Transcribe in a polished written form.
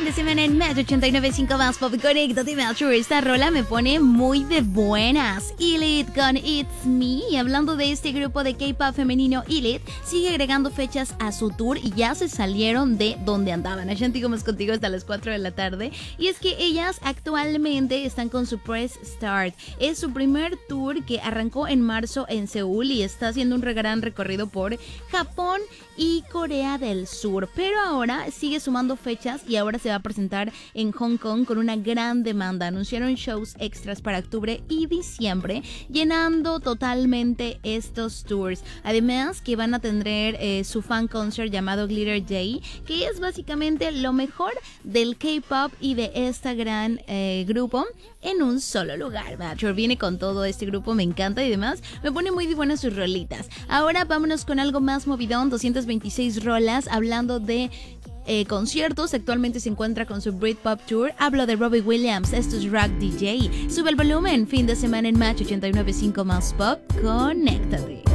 de semana en Match 89.5 más Pop. Conéctate, Match. Esta rola me pone muy de buenas. Elite con It's Me. Y hablando de este grupo de K-pop femenino, Elite sigue agregando fechas a su tour y ya se salieron de donde andaban. Ashanti Gómez contigo hasta las 4 de la tarde. Y es que ellas actualmente están con su Press Start. Es su primer tour que arrancó en marzo en Seúl y está haciendo un gran recorrido por Japón y Corea del Sur, pero ahora sigue sumando fechas y ahora se va a presentar en Hong Kong con una gran demanda. Anunciaron shows extras para octubre y diciembre, llenando totalmente estos tours. Además que van a tener su fan concert llamado Glitter Day, que es básicamente lo mejor del K-pop y de este gran grupo en un solo lugar. Matcher viene con todo este grupo, me encanta y demás, me pone muy buenas sus rolitas. Ahora vámonos con algo más movidón, 226 rolas, hablando de conciertos. Actualmente se encuentra con su Britpop Tour. Hablo de Robbie Williams, esto es Rock DJ. Sube el volumen, fin de semana en Match 89.5 más Pop, conéctate.